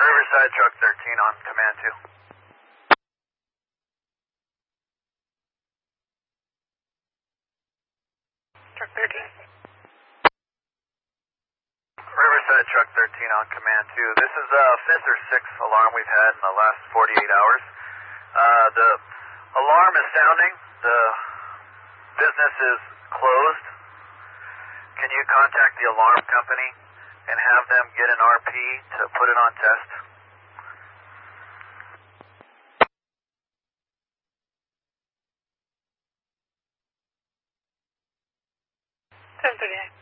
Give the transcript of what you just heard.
Riverside Truck 13 on command 2. Truck 13. Riverside Truck 13 on command 2. This is the fifth or sixth alarm we've had in the last 48 hours. The alarm is sounding. The business is closed. Can you contact the alarm company and have them get an RP to put it on test? Ten 38.